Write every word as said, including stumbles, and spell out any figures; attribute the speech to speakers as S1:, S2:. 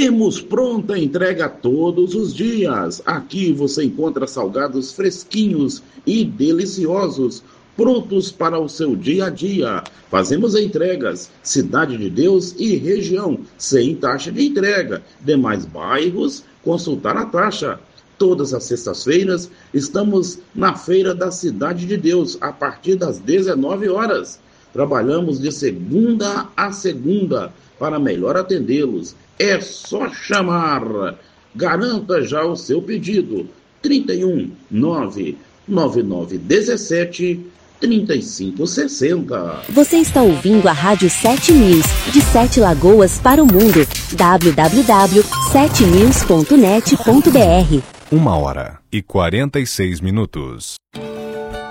S1: Temos pronta entrega todos os dias. Aqui você encontra salgados fresquinhos e deliciosos, prontos para o seu dia a dia. Fazemos entregas, Cidade de Deus e região, sem taxa de entrega. Demais bairros, consultar a taxa. Todas as sextas-feiras estamos na Feira da Cidade de Deus, a partir das dezenove horas. Trabalhamos de segunda a segunda para melhor atendê-los. É só chamar. Garanta já o seu pedido. trinta e um, nove nove nove um sete, trinta e cinco sessenta.
S2: Você está ouvindo a Rádio sete News, de Sete Lagoas para o mundo. w w w ponto sete news ponto net ponto b r.
S3: Uma hora e quarenta e seis minutos.